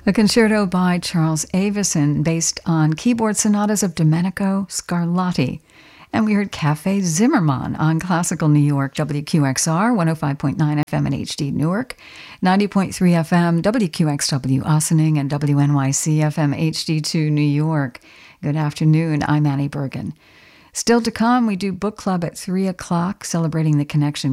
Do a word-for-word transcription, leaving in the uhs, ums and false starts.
A concerto by Charles Avison based on keyboard sonatas of Domenico Scarlatti. And we heard Cafe Zimmermann on Classical New York, W Q X R, one oh five point nine F M in H D Newark, ninety point three F M, W Q X W Ossining, and W N Y C F M H D two New York. Good afternoon, I'm Annie Bergen. Still to come, we do book club at three o'clock, celebrating the connection